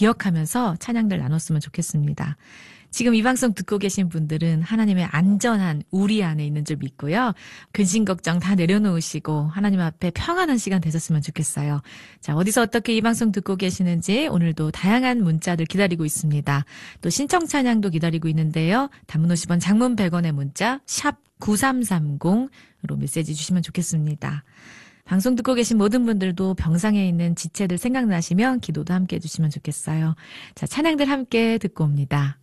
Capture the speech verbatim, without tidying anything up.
기억하면서 찬양들 나눴으면 좋겠습니다. 지금 이 방송 듣고 계신 분들은 하나님의 안전한 우리 안에 있는 줄 믿고요. 근심 걱정 다 내려놓으시고 하나님 앞에 평안한 시간 되셨으면 좋겠어요. 자, 어디서 어떻게 이 방송 듣고 계시는지 오늘도 다양한 문자들 기다리고 있습니다. 또 신청 찬양도 기다리고 있는데요. 단문 오십 원, 장문 백 원의 문자 샵 구삼삼공으로 메시지 주시면 좋겠습니다. 방송 듣고 계신 모든 분들도 병상에 있는 지체들 생각나시면 기도도 함께 해주시면 좋겠어요. 자, 찬양들 함께 듣고 옵니다.